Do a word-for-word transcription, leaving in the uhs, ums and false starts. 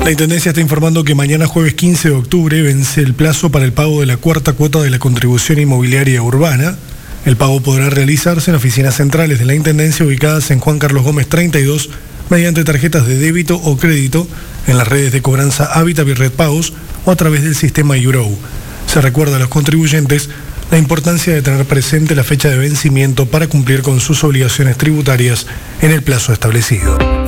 La Intendencia está informando que mañana jueves quince de octubre vence el plazo para el pago de la cuarta cuota de la contribución inmobiliaria urbana. El pago podrá realizarse en oficinas centrales de la Intendencia ubicadas en Juan Carlos Gómez treinta y dos mediante tarjetas de débito o crédito en las redes de cobranza Hábitat y Red Pagos o a través del sistema Eurou. Se recuerda a los contribuyentes la importancia de tener presente la fecha de vencimiento para cumplir con sus obligaciones tributarias en el plazo establecido.